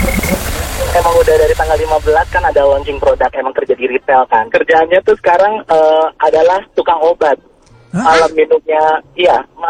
Emang udah dari tanggal 15 kan ada launching produk, emang kerja di retail kan. Kerjaannya tuh sekarang adalah tukang obat. Malam minumnya, iya,